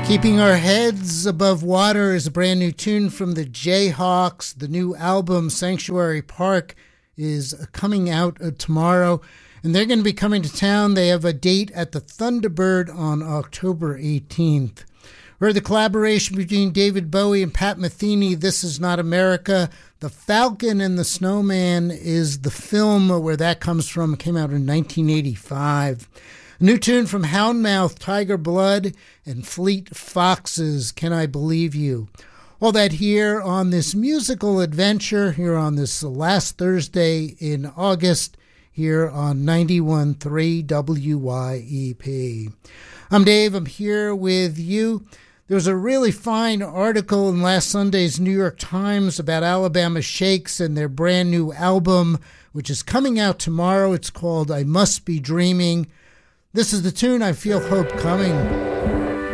Keeping Our Heads Above Water is a brand new tune from the Jayhawks. The new album, Sanctuary Park, is coming out tomorrow, and they're going to be coming to town. They have a date at the Thunderbird on October 18th. Heard the collaboration between David Bowie and Pat Metheny, This Is Not America. The Falcon and the Snowman is the film where that comes from. It came out in 1985. A new tune from Houndmouth, Tiger Blood, and Fleet Foxes, Can I Believe You? All that here on this musical adventure, here on this last Thursday in August, here on 91.3 WYEP. I'm Dave, I'm here with you. There was a really fine article in last Sunday's New York Times about Alabama Shakes and their brand new album, which is coming out tomorrow. It's called I Must Be Dreaming. This is the tune, I Feel Hope Coming.